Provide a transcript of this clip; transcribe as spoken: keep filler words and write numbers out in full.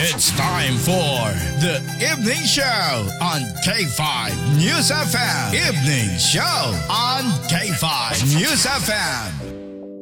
It's time for the Evening Show on K five News F M. Evening Show on K five News F M.